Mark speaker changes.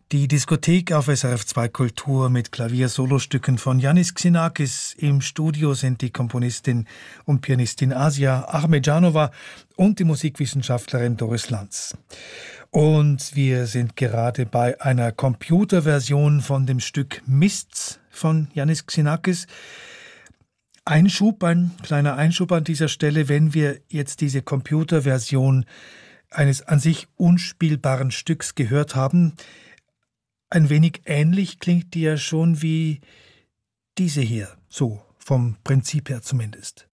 Speaker 1: Die Diskothek auf SRF 2 Kultur mit Klavier-Solostücken von Yannis Xenakis. Im Studio sind die Komponistin und Pianistin Asia Ahmedjanova und die Musikwissenschaftlerin Doris Lanz. Und wir sind gerade bei einer Computerversion von dem Stück Mists von Yannis Xenakis. Ein kleiner Einschub an dieser Stelle, wenn wir jetzt diese Computerversion eines an sich unspielbaren Stücks gehört haben. Ein wenig ähnlich klingt die ja schon wie diese hier, so vom Prinzip her zumindest.